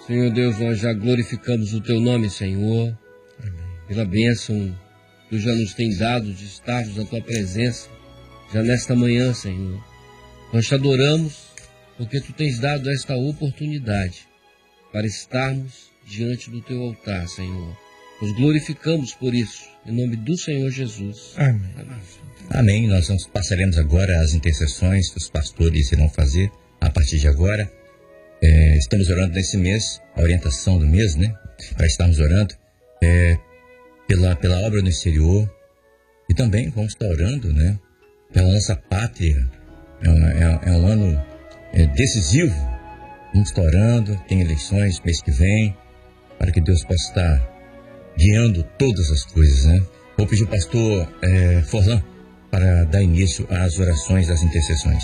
Senhor Deus, nós já glorificamos o Teu nome, Senhor, pela bênção que Tu já nos tem dado de estarmos na Tua presença, já nesta manhã, Senhor. Nós Te adoramos porque Tu tens dado esta oportunidade para estarmos diante do Teu altar, Senhor. Nos glorificamos por isso, em nome do Senhor Jesus. Amém. Amém. Nós passaremos agora as intercessões que os pastores irão fazer a partir de agora. Estamos orando nesse mês, a orientação do mês, né? Para estarmos orando pela obra no exterior e também vamos estar orando, né? Pela nossa pátria. É um ano decisivo. Vamos estar orando, tem eleições mês que vem, para que Deus possa estar guiando todas as coisas, né? Vou pedir ao pastor Forlan para dar início às orações das intercessões.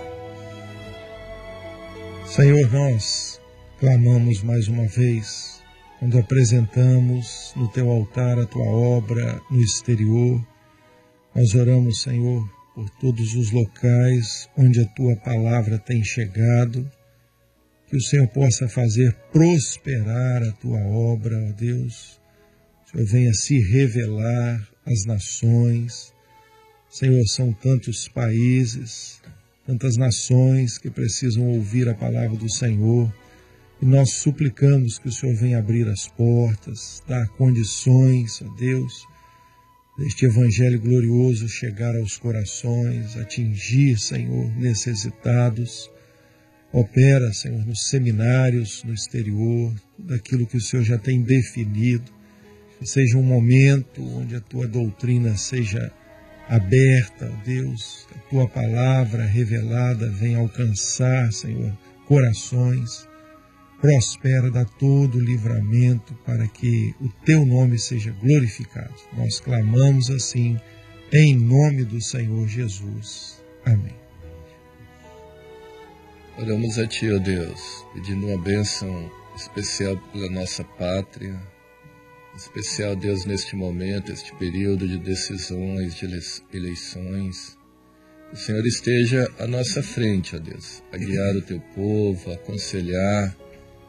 Senhor, nós clamamos mais uma vez, quando apresentamos no Teu altar a Tua obra no exterior. Nós oramos, Senhor, por todos os locais onde a Tua palavra tem chegado, que o Senhor possa fazer prosperar a Tua obra, ó Deus. O Senhor venha se revelar às nações. Senhor, são tantos países, tantas nações que precisam ouvir a palavra do Senhor. E nós suplicamos que o Senhor venha abrir as portas, dar condições, ó Deus, deste evangelho glorioso chegar aos corações, atingir, Senhor, necessitados. Opera, Senhor, nos seminários, no exterior, tudo aquilo que o Senhor já tem definido. Que seja um momento onde a Tua doutrina seja aberta, ó Deus, que a Tua palavra revelada venha alcançar, Senhor, corações. Prospera, dá todo o livramento para que o Teu nome seja glorificado. Nós clamamos assim, em nome do Senhor Jesus. Amém. Oramos a Ti, ó Deus, pedindo uma bênção especial pela nossa pátria, em especial, Deus, neste momento, este período de decisões, de eleições. Que o Senhor esteja à nossa frente, ó Deus, a guiar o Teu povo, a aconselhar,